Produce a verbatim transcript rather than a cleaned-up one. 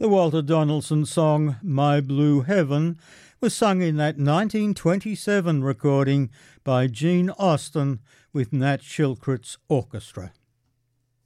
The Walter Donaldson song My Blue Heaven was sung in that nineteen twenty-seven recording by Gene Austin with Nat Shilkret's orchestra.